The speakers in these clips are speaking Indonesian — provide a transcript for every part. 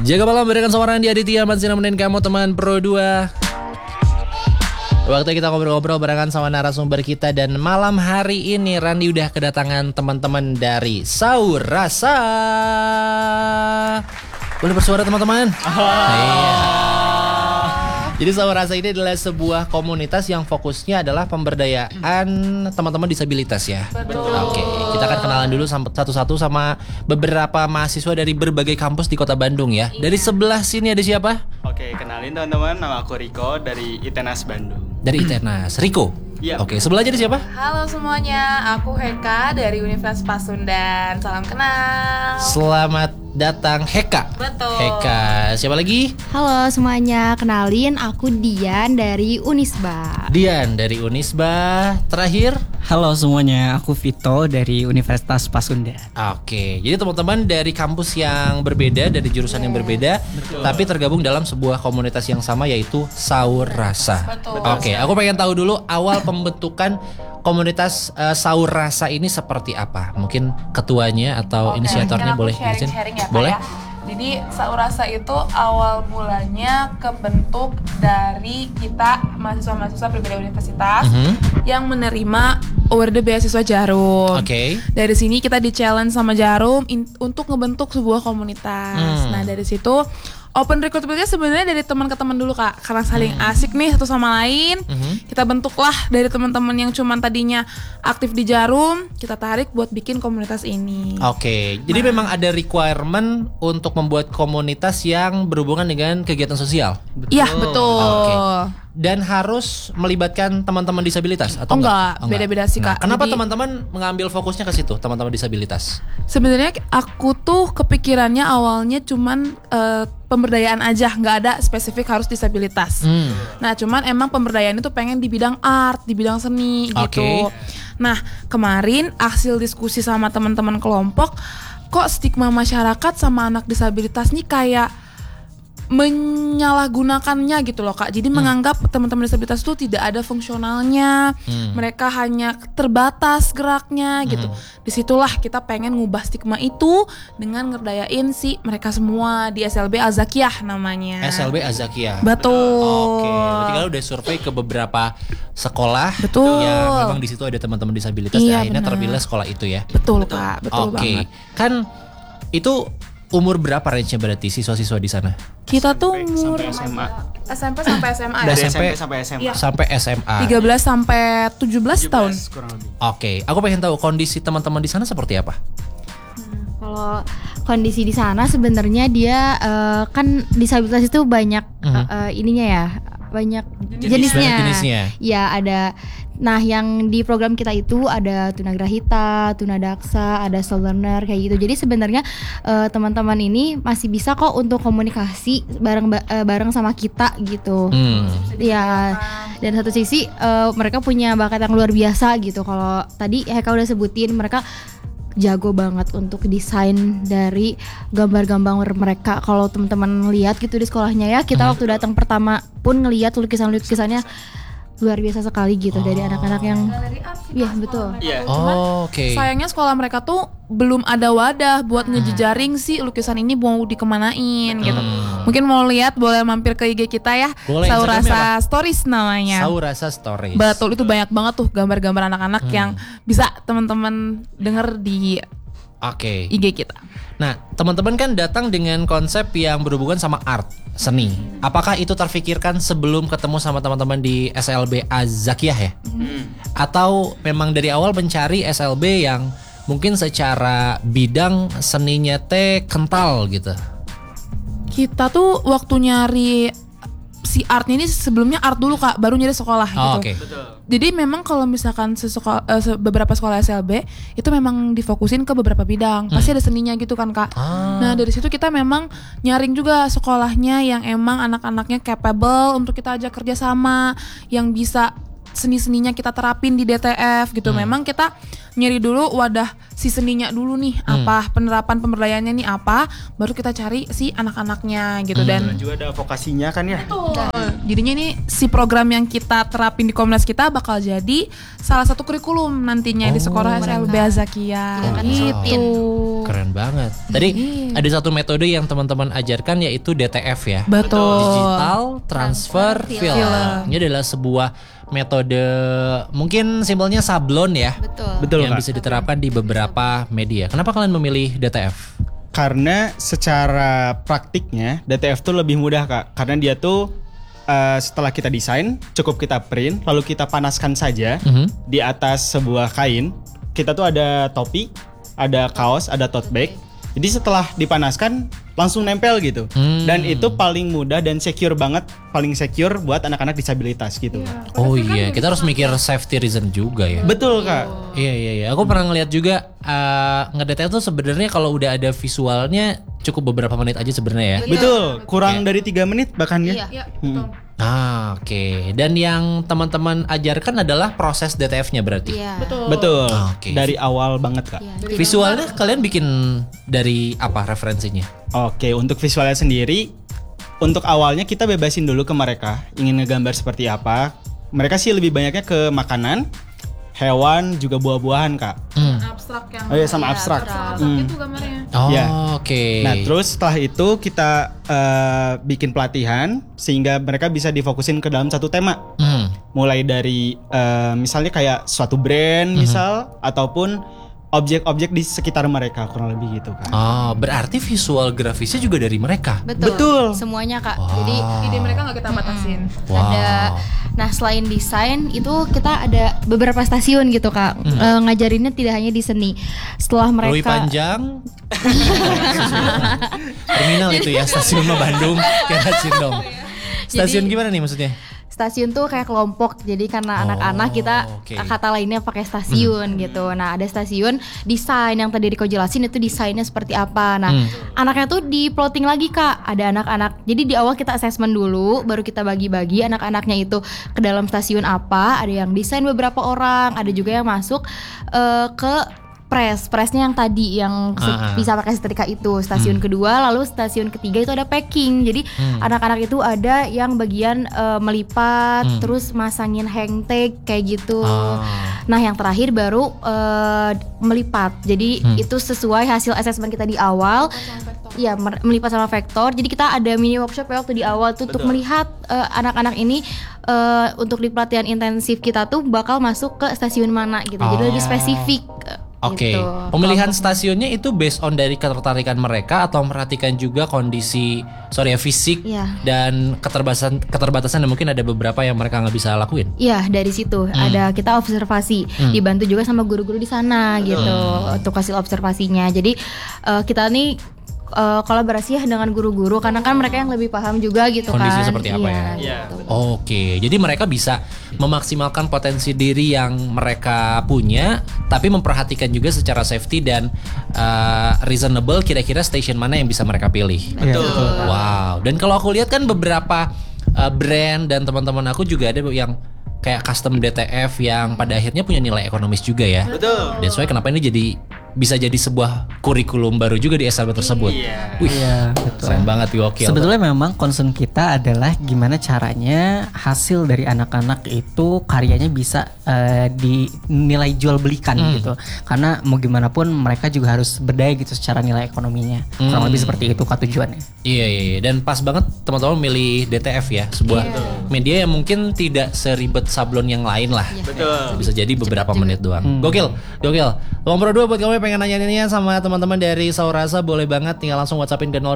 Jaga malam barengan sama Randi Aditya, masih nemenin kamu teman Pro 2. Waktu kita ngobrol-ngobrol barengan sama narasumber kita. Dan malam hari ini Randi udah kedatangan teman-teman dari Saur Rasa. Boleh bersuara teman-teman? Iya. Jadi Saur Rasa ini adalah sebuah komunitas yang fokusnya adalah pemberdayaan teman-teman disabilitas ya. Betul. Oke, kita akan kenalan dulu satu-satu sama beberapa mahasiswa dari berbagai kampus di Kota Bandung ya. Dari sebelah sini ada siapa? Oke, kenalin teman-teman, nama aku Riko dari ITENAS Bandung. Dari ITENAS, Riko. Iya. Oke, sebelahnya ada siapa? Halo semuanya, aku Heka dari Universitas Pasundan. Salam kenal. Selamat datang Heka. Betul. Heka, siapa lagi? Halo semuanya, kenalin aku Dian dari Unisba. Dian dari Unisba. Terakhir? Halo semuanya, aku Vito dari Universitas Pasundan. Oke, jadi teman-teman dari kampus yang berbeda, dari jurusan yang berbeda, tapi tergabung dalam sebuah komunitas yang sama yaitu Saur Rasa. Betul. Oke, aku pengen tahu dulu awal pembentukan komunitas Saur Rasa ini seperti apa? Mungkin ketuanya atau Oke, inisiatornya mungkin aku boleh sharing-sharing dijelasin? ya, Kak, Boleh? ya. Jadi Saur Rasa itu awal mulanya kebentuk dari kita mahasiswa-mahasiswa berbeda universitas yang menerima award beasiswa Jarum. Oke. Dari sini kita di-challenge sama Jarum untuk ngebentuk sebuah komunitas. Nah, dari situ open recruitment-nya sebenarnya dari teman ke teman dulu Kak, karena saling asik nih satu sama lain. Kita bentuklah dari teman-teman yang cuman tadinya aktif di Jarum, kita tarik buat bikin komunitas ini. Oke, jadi memang ada requirement untuk membuat komunitas yang berhubungan dengan kegiatan sosial. Iya, betul. Oke. Dan harus melibatkan teman-teman disabilitas atau enggak? Beda-beda sih, Nah, Kak. kenapa Jadi- teman-teman mengambil fokusnya ke situ, teman-teman disabilitas? Sebenarnya aku tuh kepikirannya awalnya cuman pemberdayaan aja, nggak ada spesifik harus disabilitas. Nah, cuman emang pemberdayaan itu pengen di bidang art, di bidang seni gitu. Nah, kemarin hasil diskusi sama teman-teman kelompok, kok stigma masyarakat sama anak disabilitas nih kayak menyalahgunakannya gitu loh Kak. Jadi menganggap teman-teman disabilitas itu tidak ada fungsionalnya. Mereka hanya terbatas geraknya gitu. Disitulah kita pengen ngubah stigma itu dengan ngerdayain si mereka semua di SLB Azakiyah namanya. SLB Azakiyah. Betul. Oke, berarti kalian udah survei ke beberapa sekolah Betul. yang memang di situ ada teman-teman disabilitas Iya, dan akhirnya benar. terpilih sekolah itu ya. Betul Kak, betul Oke, banget. kan itu umur berapa range-nya berarti siswa-siswa di sana? Kita tuh umur Sampai SMA. SMP sampai SMA Dari ya. SMP SMP sampai SMA. Iya. Sampai SMA. 13 sampai 17 tahun. kurang lebih. Oke, aku pengen tahu kondisi teman-teman di sana seperti apa? Kalau kondisi di sana sebenarnya dia kan disabilitas itu banyak ininya ya, banyak jenisnya. Banyak jenisnya. Ya ada. Nah, yang di program kita itu ada tunagrahita, tunadaksa, ada slow learner kayak gitu. Jadi sebenarnya teman-teman ini masih bisa kok untuk komunikasi bareng sama kita gitu. Ya, dan satu sisi mereka punya bakat yang luar biasa gitu. Kalau tadi Heka udah sebutin, mereka jago banget untuk desain dari gambar-gambar mereka. Kalau teman-teman lihat gitu di sekolahnya ya, kita waktu datang pertama pun ngelihat lukisan-lukisannya luar biasa sekali gitu dari anak-anak yang iya betul. Iya. Oh, oke. Sayangnya sekolah mereka tuh belum ada wadah buat ngejejaring sih lukisan ini mau dikemanain gitu. Mungkin mau lihat boleh mampir ke IG kita ya. Boleh, Saur Instagramnya Rasa Stories namanya. Saur Rasa Stories. Betul, itu banyak banget tuh gambar-gambar anak-anak yang bisa teman-teman denger di Oke. IG kita. Nah, teman-teman kan datang dengan konsep yang berhubungan sama art, seni. Apakah itu terfikirkan sebelum ketemu sama teman-teman di SLB Azakiyah ya? Atau memang dari awal mencari SLB yang mungkin secara bidang seninya teh kental gitu? Kita tuh waktu nyari si artnya ini sebelumnya art dulu Kak, baru nyari sekolah gitu. Oke. Jadi memang kalau misalkan beberapa sekolah SLB itu memang difokusin ke beberapa bidang, pasti ada seninya gitu kan Kak. Nah dari situ kita memang nyaring juga sekolahnya yang emang anak-anaknya capable untuk kita ajak kerja sama, yang bisa seni-seninya kita terapin di DTF gitu. Memang kita nyari dulu wadah si seninya dulu nih, apa penerapan pemberdayaannya nih apa, baru kita cari si anak-anaknya gitu. Dan juga ada vokasinya kan ya. jadinya ini si program yang kita terapin di komunitas kita bakal jadi salah satu kurikulum nantinya di sekolah SLB Zakia gitu. Keren banget. Tadi ada satu metode yang teman-teman ajarkan yaitu DTF ya. Betul. Digital Transfer Film. Ini adalah sebuah metode mungkin simpelnya sablon ya. Betul yang Kak. bisa diterapkan di beberapa media. Kenapa kalian memilih DTF? Karena secara praktiknya DTF tuh lebih mudah Kak. Karena dia tuh setelah kita desain cukup kita print lalu kita panaskan saja di atas sebuah kain. Kita tuh ada topi, ada kaos, ada tote bag. Jadi setelah dipanaskan langsung nempel gitu. Dan itu paling mudah dan secure banget, paling secure buat anak-anak disabilitas gitu. Oh iya, kita harus mikir safety reason juga ya. Betul Kak. Iya. Aku pernah ngeliat juga ngedetail tuh sebenarnya kalau udah ada visualnya cukup beberapa menit aja sebenarnya ya. Betul, kurang dari 3 menit bahkan ya. Iya, betul. Oke. Dan yang teman-teman ajarkan adalah proses DTF-nya berarti. Iya. Betul. Oke. Dari awal banget Kak. Visualnya kalian bikin dari apa referensinya? Oke, untuk visualnya sendiri, untuk awalnya kita bebasin dulu ke mereka ingin ngegambar seperti apa. Mereka sih lebih banyaknya ke makanan, hewan, juga buah-buahan Kak. Abstrak yang Oh iya, sama abstrak. itu gambarnya. Oh, Ya. oke. Nah terus setelah itu kita bikin pelatihan sehingga mereka bisa difokusin ke dalam satu tema. Mulai dari misalnya kayak suatu brand misal ataupun objek-objek di sekitar mereka kurang lebih gitu kan. Oh, berarti visual grafisnya juga dari mereka. Betul. Semuanya Kak. Wow. Jadi Ide mereka nggak kita batasin. Nah selain desain itu kita ada beberapa stasiun gitu Kak. Ngajarinnya tidak hanya di seni. Setelah Rui mereka Panjang. Terminal itu ya, stasiun mah Bandung. Kira dong. Stasiun gimana nih maksudnya? stasiun tuh kayak kelompok. Jadi karena anak-anak kita oke. kata lainnya pakai stasiun gitu. Nah, ada stasiun desain yang tadi Riko jelasin itu desainnya seperti apa. Nah, anaknya tuh di plotting lagi Kak. Ada anak-anak. Jadi di awal kita assessment dulu, baru kita bagi-bagi anak-anaknya itu ke dalam stasiun apa. Ada yang desain beberapa orang, ada juga yang masuk ke presnya yang tadi yang bisa pakai setrika itu. Stasiun kedua, lalu stasiun ketiga itu ada packing. Jadi anak-anak itu ada yang bagian melipat, terus masangin hang tag kayak gitu. Nah, yang terakhir baru melipat. Jadi itu sesuai hasil assessment kita di awal. Iya, melipat sama vektor. Jadi kita ada mini workshop ya waktu di awal tuh untuk melihat anak-anak ini untuk di pelatihan intensif kita tuh bakal masuk ke stasiun mana gitu. Jadi lebih spesifik. Oke, Gitu. pemilihan stasiunnya itu based on dari ketertarikan mereka atau memperhatikan juga kondisi fisik dan keterbatasan dan mungkin ada beberapa yang mereka nggak bisa lakuin. Iya, dari situ ada kita observasi, dibantu juga sama guru-guru di sana gitu untuk hasil observasinya. Jadi kita nih kolaborasi ya dengan guru-guru karena kan mereka yang lebih paham juga gitu Kondisinya kan. seperti apa ya? Iya. Oke, jadi mereka bisa memaksimalkan potensi diri yang mereka punya, tapi memperhatikan juga secara safety dan reasonable kira-kira station mana yang bisa mereka pilih. Betul. Wow, dan kalau aku lihat kan beberapa brand dan teman-teman aku juga ada yang kayak custom DTF yang pada akhirnya punya nilai ekonomis juga ya. Betul. That's why kenapa ini bisa jadi sebuah kurikulum baru juga di SLB tersebut. Iya. Wih, Iya, betul. keren banget, gokil. Sebetulnya memang concern kita adalah gimana caranya hasil dari anak-anak itu karyanya bisa dinilai jual belikan gitu. Karena mau gimana pun mereka juga harus berdaya gitu secara nilai ekonominya. Kurang lebih seperti itu tujuannya. Iya. Dan pas banget teman-teman milih DTF ya, sebuah media yang mungkin tidak seribet sablon yang lain lah. Betul. Bisa jadi beberapa menit doang. Gokil. Ruang Pro 2 buat kamu yang pengen nanya-nanya sama teman-teman dari Saurasa, boleh banget tinggal langsung WhatsAppin ke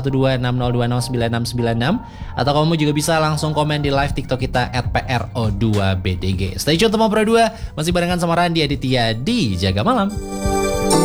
081260209696 atau kamu juga bisa langsung komen di live TikTok kita @pro2bdg. Stay tune Ruang Pro 2 masih barengan sama Randi Aditya di Jaga Malam.